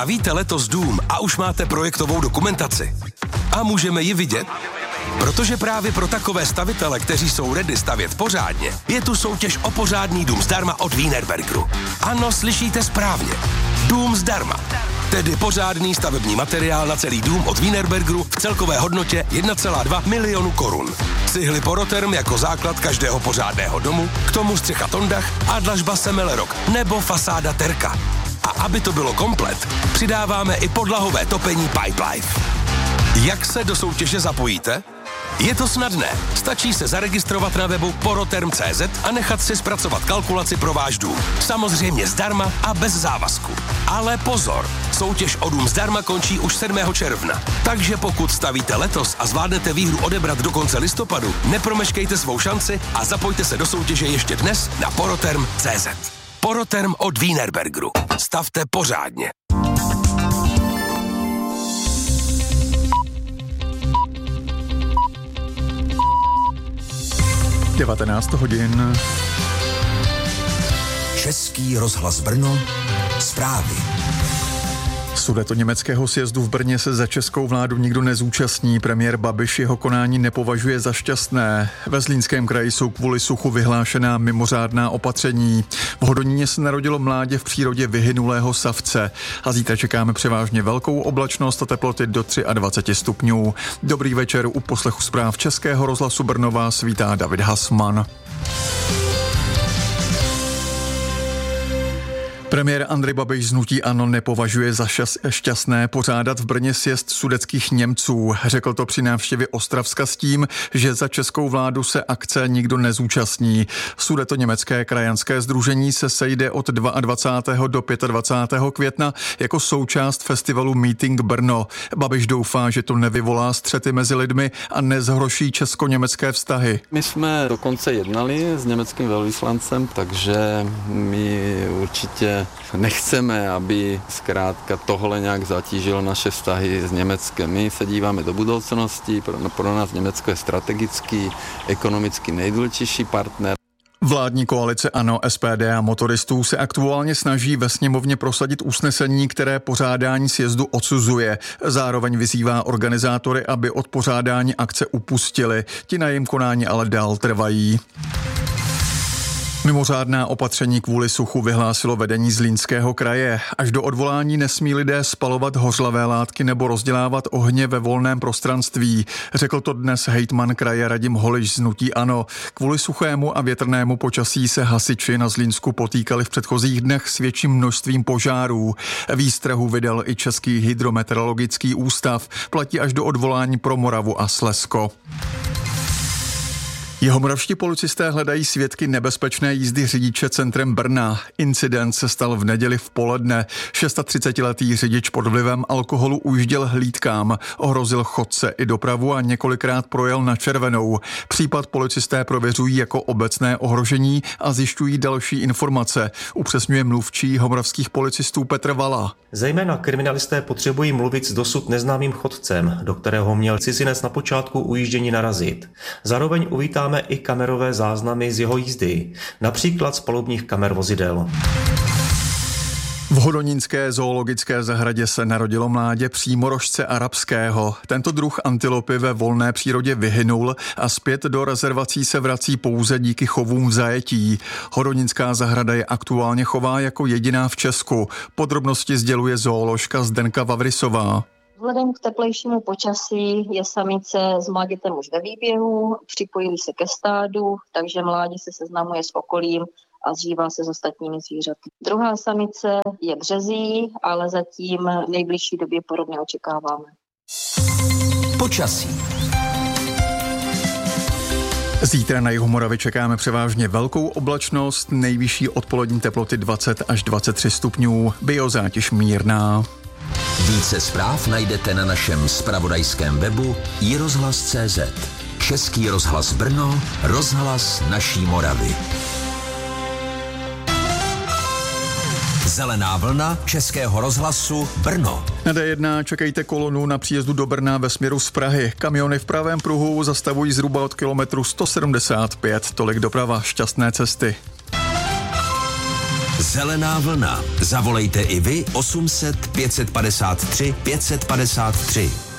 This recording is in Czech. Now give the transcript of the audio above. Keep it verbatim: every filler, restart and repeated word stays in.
Stavíte letos dům a už máte projektovou dokumentaci? A můžeme ji vidět? Protože právě pro takové stavitele, kteří jsou ready stavět pořádně, je tu soutěž o pořádný dům zdarma od Wienerbergeru. Ano, slyšíte správně. Dům zdarma. Tedy pořádný stavební materiál na celý dům od Wienerbergeru v celkové hodnotě jedna celá dva milionu korun. Cihly Poroterm jako základ každého pořádného domu, k tomu střecha Tondach a dlažba Semelerok nebo fasáda Terka. A aby to bylo komplet, přidáváme i podlahové topení Pipelife. Jak se do soutěže zapojíte? Je to snadné. Stačí se zaregistrovat na webu poroterm tečka cé zet a nechat si zpracovat kalkulaci pro váš dům. Samozřejmě zdarma a bez závazku. Ale pozor, soutěž o dům zdarma končí už sedmého června. Takže pokud stavíte letos a zvládnete výhru odebrat do konce listopadu, nepromeškejte svou šanci a zapojte se do soutěže ještě dnes na poroterm tečka cé zet. Poroterm od Wienerbergeru. Stavte pořádně. devatenáct hodin. Český rozhlas Brno, zprávy. Sudetoněmeckého sjezdu v Brně se za českou vládu nikdo nezúčastní. Premiér Babiš jeho konání nepovažuje za šťastné. Ve Zlínském kraji jsou kvůli suchu vyhlášená mimořádná opatření. V Hodoníně se narodilo mládě v přírodě vyhynulého savce. A zítra čekáme převážně velkou oblačnost a teploty do dvacet tři stupňů. Dobrý večer, u poslechu zpráv Českého rozhlasu Brno vás vítá David Hasman. Premiér Andrej Babiš z hnutí ANO nepovažuje za šťastné pořádat v Brně sjezd sudetských Němců. Řekl to při návštěvě Ostravska s tím, že za českou vládu se akce nikdo nezúčastní. Sudetoněmecké krajanské sdružení se sejde od dvacátého druhého do dvacátého pátého května jako součást festivalu Meeting Brno. Babiš doufá, že to nevyvolá střety mezi lidmi a nezhorší česko-německé vztahy. My jsme dokonce jednali s německým velvyslancem, takže my určitě nechceme, aby zkrátka tohle nějak zatížilo naše vztahy s Německem. My se díváme do budoucnosti, pro, pro nás Německo je strategický, ekonomicky nejdůležitější partner. Vládní koalice ANO, S P D a motoristů se aktuálně snaží ve sněmovně prosadit usnesení, které pořádání sjezdu odsuzuje. Zároveň vyzývá organizátory, aby od pořádání akce upustili. Ti na jejím konání ale dál trvají. Mimořádná opatření kvůli suchu vyhlásilo vedení Zlínského kraje. Až do odvolání nesmí lidé spalovat hořlavé látky nebo rozdělávat ohně ve volném prostranství. Řekl to dnes hejtman kraje Radim Holiš z hnutí ANO. Kvůli suchému a větrnému počasí se hasiči na Zlínsku potýkali v předchozích dnech s větším množstvím požárů. Výstrahu vydal i Český hydrometeorologický ústav. Platí až do odvolání pro Moravu a Slezsko. Jihomoravští policisté hledají svědky nebezpečné jízdy řidiče centrem Brna. Incident se stal v neděli v poledne. třicetišestiletý řidič pod vlivem alkoholu ujížděl hlídkám, ohrozil chodce i dopravu a několikrát projel na červenou. Případ policisté prověřují jako obecné ohrožení a zjišťují další informace, upřesňuje mluvčí jihomoravských policistů Petr Vala. Zejména kriminalisté potřebují mluvit s dosud neznámým chodcem, do kterého měl cizinec na počátku ujíždění narazit. Zároveň uvítáme i kamerové záznamy z jeho jízdy, například z palubních kamer vozidel. V hodonínské zoologické zahradě se narodilo mládě přímorožce arabského. Tento druh antilopy ve volné přírodě vyhynul a zpět do rezervací se vrací pouze díky chovům v zajetí. Hodonínská zahrada je aktuálně chová jako jediná v Česku. Podrobnosti sděluje zooložka Zdenka Vavrisová. Vzhledem k teplejšímu počasí je samice s mládětem už ve výběhu, připojili se ke stádu, takže mládě se seznamuje s okolím a zžívá se s ostatními zvířaty. Druhá samice je březí, ale zatím v nejbližší době porod neočekáváme. Počasí. Zítra na jihu Moravy čekáme převážně velkou oblačnost, nejvyšší odpolední teploty dvacet až dvacet tři stupňů, biozátěž mírná. Více zpráv najdete na našem zpravodajském webu i rozhlas tečka cé zet. Český rozhlas Brno, rozhlas naší Moravy. Zelená vlna Českého rozhlasu Brno. Na D jedna čekejte kolonu na příjezdu do Brna ve směru z Prahy. Kamiony v pravém pruhu zastavují zhruba od kilometru sto sedmdesát pět. Tolik doprava, šťastné cesty. Zelená vlna. Zavolejte i vy osm set pět set padesát tři pět set padesát tři.